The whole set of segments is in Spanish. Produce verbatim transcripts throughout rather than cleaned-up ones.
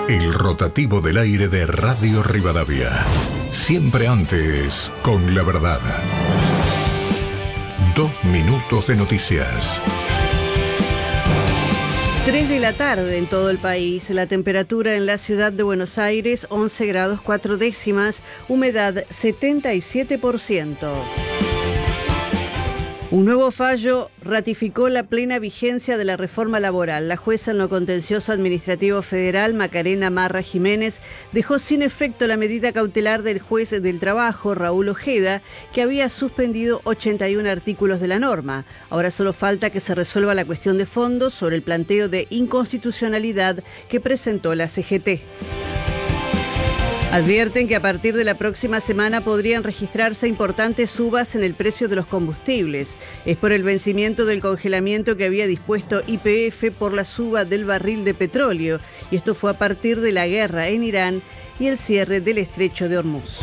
El rotativo del aire de Radio Rivadavia. Siempre antes, con la verdad. Dos minutos de noticias. tres de la tarde en todo el país. La temperatura en la ciudad de Buenos Aires, once grados cuatro décimas. Humedad, setenta y siete por ciento. Un nuevo fallo ratificó la plena vigencia de la reforma laboral. La jueza en lo contencioso administrativo federal, Macarena Marra Jiménez, dejó sin efecto la medida cautelar del juez del trabajo, Raúl Ojeda, que había suspendido ochenta y uno artículos de la norma. Ahora solo falta que se resuelva la cuestión de fondo sobre el planteo de inconstitucionalidad que presentó la C G T. Advierten que a partir de la próxima semana podrían registrarse importantes subas en el precio de los combustibles. Es por el vencimiento del congelamiento que había dispuesto Y P F por la suba del barril de petróleo, y esto fue a partir de la guerra en Irán y el cierre del estrecho de Hormuz.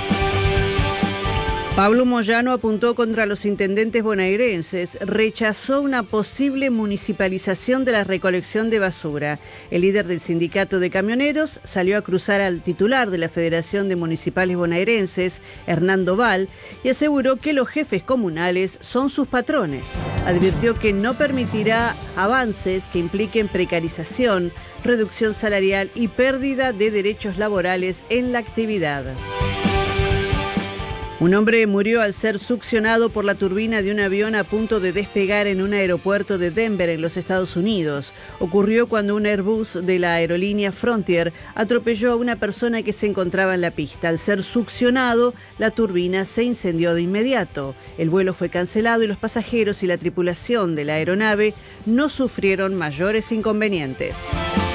Pablo Moyano apuntó contra los intendentes bonaerenses, rechazó una posible municipalización de la recolección de basura. El líder del sindicato de camioneros salió a cruzar al titular de la Federación de Municipales Bonaerenses, Hernando Val, y aseguró que los jefes comunales son sus patrones. Advirtió que no permitirá avances que impliquen precarización, reducción salarial y pérdida de derechos laborales en la actividad. Un hombre murió al ser succionado por la turbina de un avión a punto de despegar en un aeropuerto de Denver, en los Estados Unidos. Ocurrió cuando un Airbus de la aerolínea Frontier atropelló a una persona que se encontraba en la pista. Al ser succionado, la turbina se incendió de inmediato. El vuelo fue cancelado y los pasajeros y la tripulación de la aeronave no sufrieron mayores inconvenientes.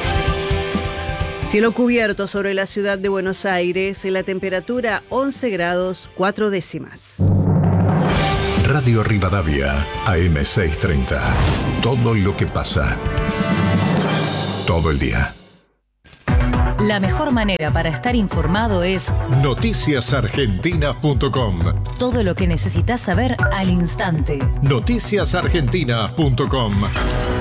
Cielo cubierto sobre la ciudad de Buenos Aires, la temperatura once grados cuatro décimas. Radio Rivadavia, A M seiscientos treinta. Todo lo que pasa. Todo el día. La mejor manera para estar informado es noticias argentinas punto com. Todo lo que necesitas saber al instante. noticias argentinas punto com.